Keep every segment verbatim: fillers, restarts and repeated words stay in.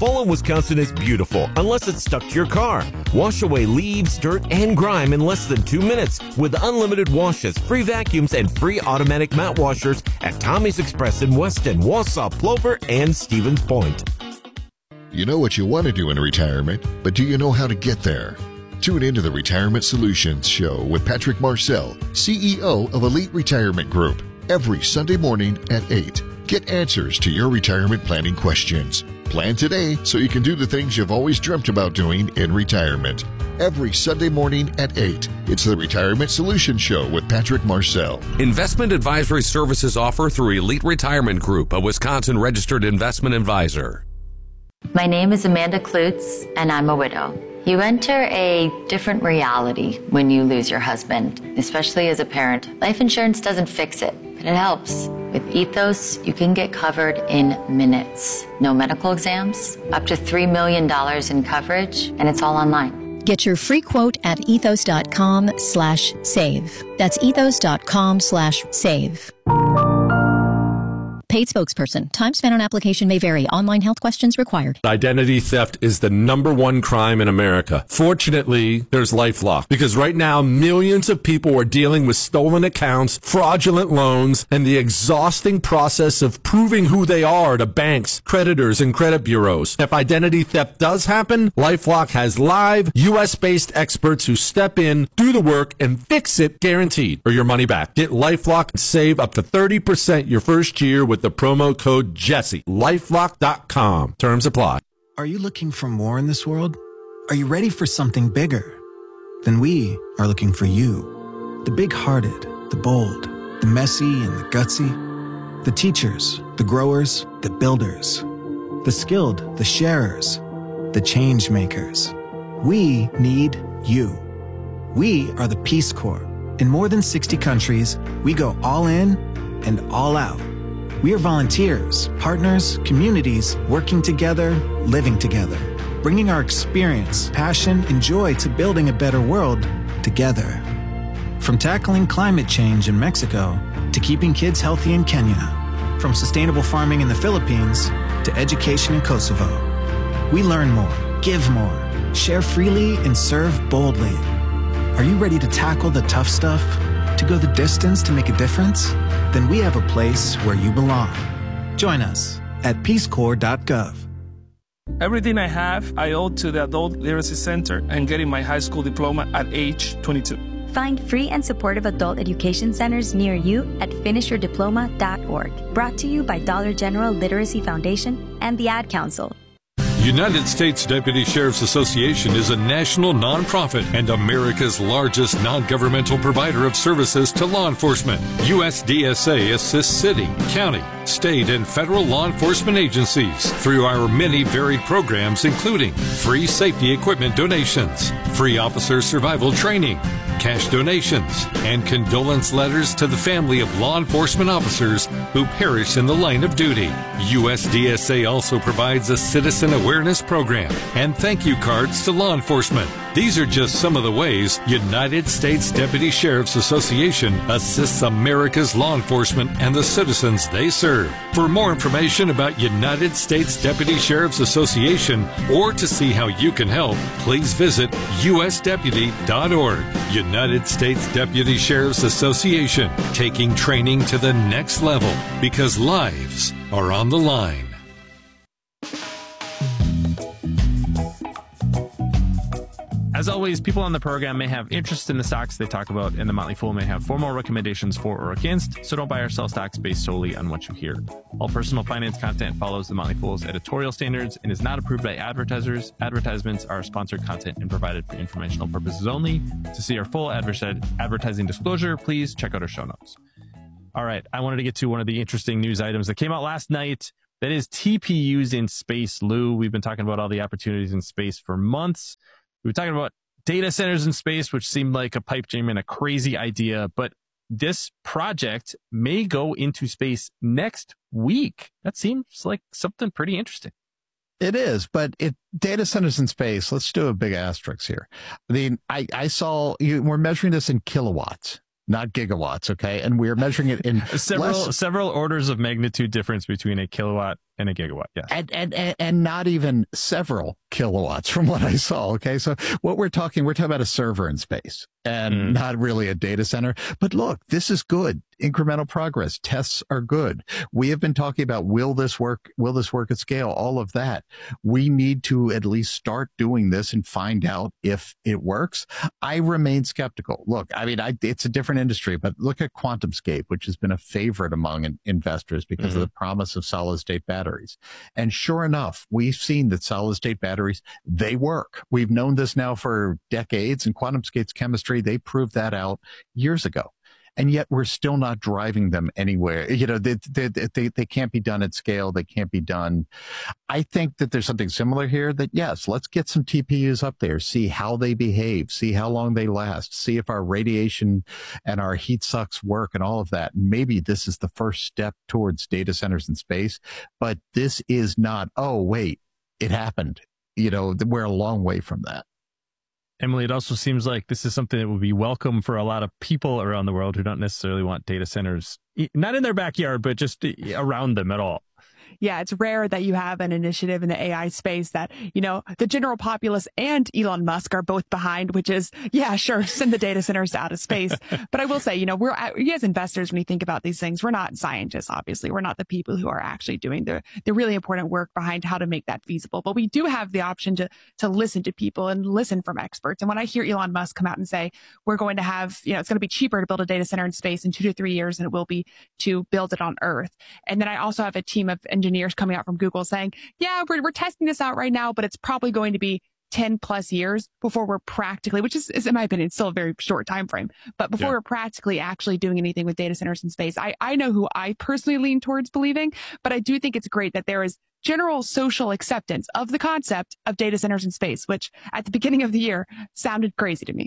Fall in Wisconsin is beautiful, unless it's stuck to your car. Wash away leaves, dirt, and grime in less than two minutes with unlimited washes, free vacuums, and free automatic mat washers at Tommy's Express in Weston, Wausau, Plover, and Stevens Point. You know what you want to do in retirement, but do you know how to get there? Tune into the Retirement Solutions Show with Patrick Marcel, C E O of Elite Retirement Group, every Sunday morning at eight. Get answers to your retirement planning questions. Plan today so you can do the things you've always dreamt about doing in retirement. Every Sunday morning at eight. It's the Retirement Solutions Show with Patrick Marcel. Investment advisory services offered through Elite Retirement Group, a Wisconsin registered investment advisor. My name is Amanda Klutz, and I'm a widow. You enter a different reality when you lose your husband, especially as a parent. Life insurance doesn't fix it, but it helps. With Ethos, you can get covered in minutes. No medical exams, up to three million dollars in coverage, and it's all online. Get your free quote at ethos.com slash save. That's ethos.com slash save. Paid spokesperson. Time spent on application may vary. Online health questions required. Identity theft is the number one crime in America. Fortunately, there's LifeLock, because right now millions of people are dealing with stolen accounts, fraudulent loans, and the exhausting process of proving who they are to banks, creditors, and credit bureaus. If identity theft does happen, LifeLock has live U S-based experts who step in, do the work, and fix it guaranteed, or your money back. Get LifeLock and save up to thirty percent your first year with the promo code Jesse. LifeLock dot com. Terms apply. Are you looking for more in this world? Are you ready for something bigger? Then we are looking for you. The big-hearted, the bold, the messy and the gutsy. The teachers, the growers, the builders. The skilled, the sharers, the change makers. We need you. We are the Peace Corps. In more than sixty countries, we go all in and all out. We are volunteers, partners, communities, working together, living together, bringing our experience, passion, and joy to building a better world together. From tackling climate change in Mexico to keeping kids healthy in Kenya, from sustainable farming in the Philippines to education in Kosovo. We learn more, give more, share freely, and serve boldly. Are you ready to tackle the tough stuff? To go the distance to make a difference? Then we have a place where you belong. Join us at peace corps dot gov. Everything I have, I owe to the Adult Literacy Center and getting my high school diploma at age twenty-two. Find free and supportive adult education centers near you at finish your diploma dot org. Brought to you by Dollar General Literacy Foundation and the Ad Council. United States Deputy Sheriff's Association is a national nonprofit and America's largest non-governmental provider of services to law enforcement. U S D S A assists city, county, state, and federal law enforcement agencies through our many varied programs, including free safety equipment donations, free officer survival training, cash donations, and condolence letters to the family of law enforcement officers who perish in the line of duty. U S D S A also provides a citizen awareness program and thank you cards to law enforcement. These are just some of the ways United States Deputy Sheriff's Association assists America's law enforcement and the citizens they serve. For more information about United States Deputy Sheriff's Association or to see how you can help, please visit U S deputy dot org. United States Deputy Sheriff's Association, taking training to the next level because lives are on the line. As always, people on the program may have interest in the stocks they talk about, and the Motley Fool may have formal recommendations for or against, so don't buy or sell stocks based solely on what you hear. All personal finance content follows the Motley Fool's editorial standards and is not approved by advertisers. Advertisements are sponsored content and provided for informational purposes only. To see our full adver- advertising disclosure, please check out our show notes. All right, I wanted to get to one of the interesting news items that came out last night. That is T P Us in space, Lou. We've been talking about all the opportunities in space for months. We were talking about data centers in space, which seemed like a pipe dream and a crazy idea, but this project may go into space next week. That seems like something pretty interesting. It is, but it data centers in space. Let's do a big asterisk here. I mean, I, I saw you, we're measuring this in kilowatts, not gigawatts. Okay. And we're measuring it in several, less, several orders of magnitude difference between a kilowatt And a gigawatt, yes. And, and, and, and not even several kilowatts from what I saw. Okay. So what we're talking, we're talking about a server in space and mm. not really a data center. But look, this is good. Incremental progress. Tests are good. We have been talking about, will this work? Will this work at scale? All of that. We need to at least start doing this and find out if it works. I remain skeptical. Look, I mean, I, it's a different industry, but look at QuantumScape, which has been a favorite among in, investors because mm-hmm. of the promise of solid state batteries. And sure enough, we've seen that solid state batteries, they work. We've known this now for decades, and QuantumScape's chemistry, they proved that out years ago. And yet we're still not driving them anywhere. You know, they, they, they, they can't be done at scale. They can't be done. I think that there's something similar here that, yes, let's get some T P Us up there, see how they behave, see how long they last, see if our radiation and our heat sucks work and all of that. Maybe this is the first step towards data centers in space, but this is not, oh, wait, it happened. You know, we're a long way from that. Emily, it also seems like this is something that will be welcome for a lot of people around the world who don't necessarily want data centers, not in their backyard, but just around them at all. Yeah, it's rare that you have an initiative in the A I space that, you know, the general populace and Elon Musk are both behind, which is, yeah, sure, send the data centers to outer space. But I will say, you know, we're, we as investors, when you think about these things, we're not scientists, obviously. We're not the people who are actually doing the, the really important work behind how to make that feasible. But we do have the option to, to listen to people and listen from experts. And when I hear Elon Musk come out and say, we're going to have, you know, it's going to be cheaper to build a data center in space in two to three years than it will be to build it on Earth. And then I also have a team of engineers coming out from Google saying, yeah, we're, we're testing this out right now, but it's probably going to be ten plus years before we're practically, which is, is in my opinion, still a very short time frame, but before yeah. we're practically actually doing anything with data centers in space. I, I know who I personally lean towards believing, but I do think it's great that there is general social acceptance of the concept of data centers in space, which at the beginning of the year sounded crazy to me.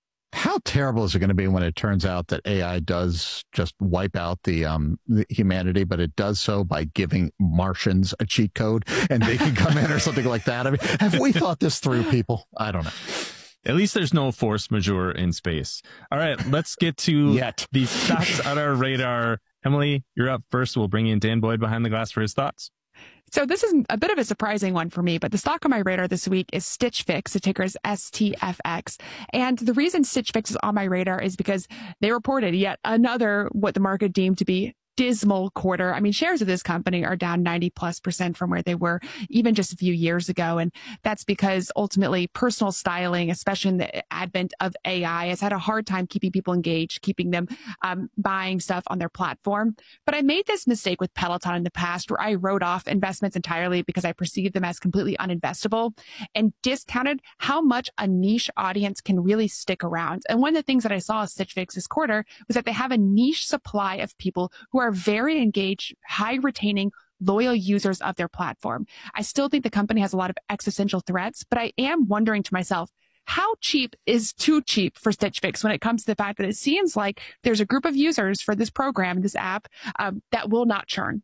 How terrible is it going to be when it turns out that A I does just wipe out the, um, the humanity, but it does so by giving Martians a cheat code and they can come in or something like that? I mean, have we thought this through, people? I don't know. At least there's no force majeure in space. All right, let's get to Yet. these stocks on our radar. Emily, you're up first. We'll bring in Dan Boyd behind the glass for his thoughts. So this is a bit of a surprising one for me, but the stock on my radar this week is Stitch Fix. The ticker is S T F X. And the reason Stitch Fix is on my radar is because they reported yet another, what the market deemed to be dismal quarter. I mean, shares of this company are down ninety plus percent from where they were even just a few years ago. And that's because ultimately personal styling, especially in the advent of A I, has had a hard time keeping people engaged, keeping them um, buying stuff on their platform. But I made this mistake with Peloton in the past where I wrote off investments entirely because I perceived them as completely uninvestable and discounted how much a niche audience can really stick around. And one of the things that I saw at Stitch Fix this quarter was that they have a niche supply of people who are very engaged, high retaining, loyal users of their platform. I still think the company has a lot of existential threats, but I am wondering to myself, how cheap is too cheap for Stitch Fix when it comes to the fact that it seems like there's a group of users for this program, this app, um, that will not churn?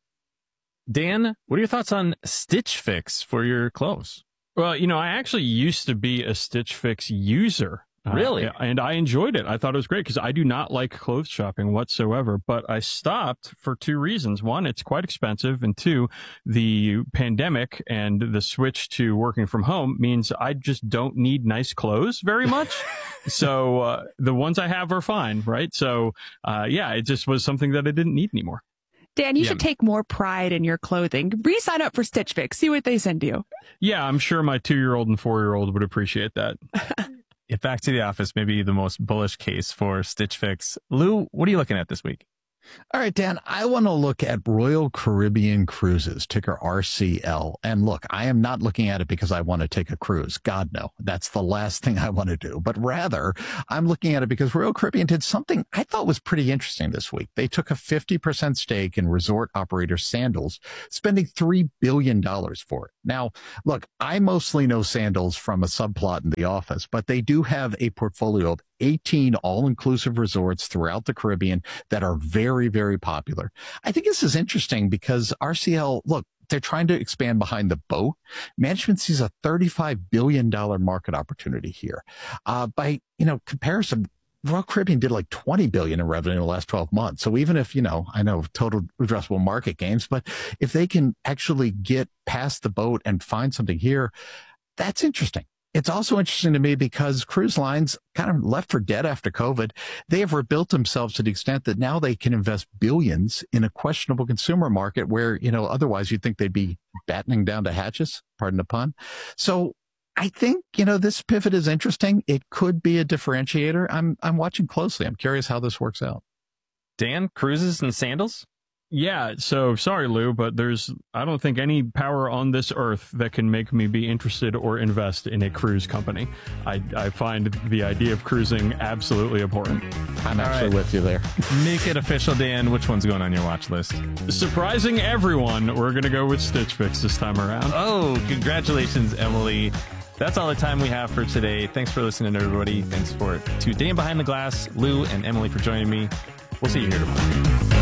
Dan, what are your thoughts on Stitch Fix for your clothes? Well, you know, I actually used to be a Stitch Fix user. Really? Uh, and I enjoyed it. I thought it was great because I do not like clothes shopping whatsoever, but I stopped for two reasons. One, it's quite expensive. And two, the pandemic and the switch to working from home means I just don't need nice clothes very much. so uh, the ones I have are fine, right? So uh, yeah, it just was something that I didn't need anymore. Dan, you yeah. should take more pride in your clothing. Re-sign up for Stitch Fix. See what they send you. Yeah, I'm sure my two-year-old and four-year-old would appreciate that. Get back to the office, maybe the most bullish case for Stitch Fix. Lou, what are you looking at this week? All right, Dan, I want to look at Royal Caribbean Cruises, ticker R C L. And look, I am not looking at it because I want to take a cruise. God, no. That's the last thing I want to do. But rather, I'm looking at it because Royal Caribbean did something I thought was pretty interesting this week. They took a fifty percent stake in resort operator Sandals, spending three billion dollars for it. Now, look, I mostly know Sandals from a subplot in The Office, but they do have a portfolio of eighteen all-inclusive resorts throughout the Caribbean that are very, very popular. I think this is interesting because R C L, look, they're trying to expand behind the boat. Management sees a thirty-five billion dollars market opportunity here. Uh, by, you know, comparison, Royal Caribbean did like twenty billion in revenue in the last twelve months. So even if, you know, I know total addressable market gains, but if they can actually get past the boat and find something here, that's interesting. It's also interesting to me because cruise lines kind of left for dead after COVID. They have rebuilt themselves to the extent that now they can invest billions in a questionable consumer market where, you know, otherwise you'd think they'd be battening down the hatches, pardon the pun. So I think, you know, this pivot is interesting. It could be a differentiator. I'm I'm watching closely. I'm curious how this works out. Dan, cruises and sandals? Yeah, so sorry, Lou, but there's, I don't think any power on this earth that can make me be interested or invest in a cruise company. I, I find the idea of cruising absolutely abhorrent. I'm actually right with you there. Make it official, Dan. Which one's going on your watch list? Surprising everyone, we're going to go with Stitch Fix this time around. Oh, congratulations, Emily. That's all the time we have for today. Thanks for listening, everybody. Thanks for to Dan Behind the Glass, Lou, and Emily for joining me. We'll see you here tomorrow.